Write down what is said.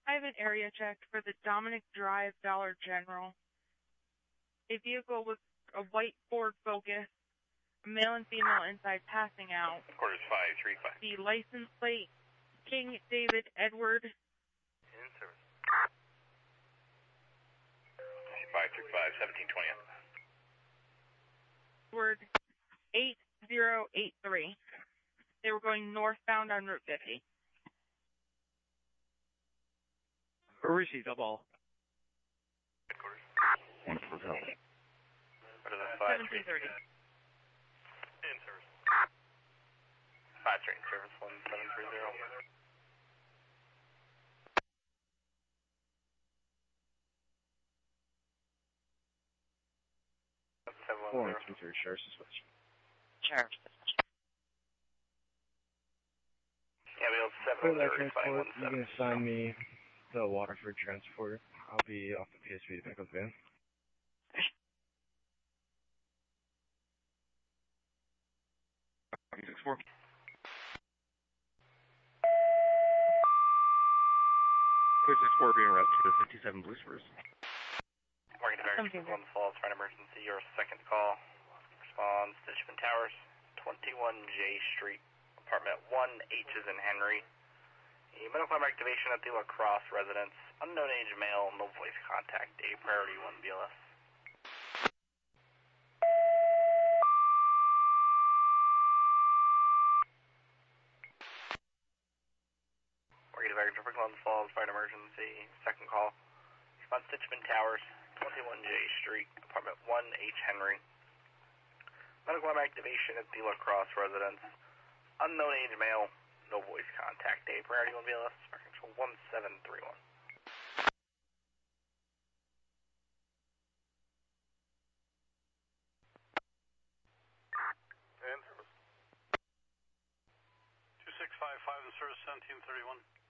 I have an area check for the Dominic Drive Dollar General. A vehicle with a white Ford Focus, a male and female inside passing out. Quarters 535. The license plate, King David Edward. In service. 535, 1720. Edward 8083. They were going northbound on Route 50. Received up all. Headquarters. Wonderful help. What is that? 1730. In service. 5 train service 1730. Four and 2-3 Sheriff's Dispatch. Sheriff's Dispatch. Yeah, we have For that 730, transport, you 517. can assign me the Waterford transporter. I'll be off the PSV to pick up the van. Six four. Clear 6-4 being arrested for 57 Blue Spurs. Morgan American 1 Falls, fire emergency, your second call. Response, Ditchman Towers, 21J Street, apartment 1H is in Henry. A medical arm activation at the La Crosse residence. Unknown age male, no voice contact, a priority 1 BLS. Morgan American Glens Falls, fire emergency, second call. Response, Ditchman Towers, 21J Street, apartment 1H Henry. Medical arm activation at the La Crosse residence. Unknown age male, no voice contact, a priority 1 BLS, fire control 1731. And service. 2655 in service 1731.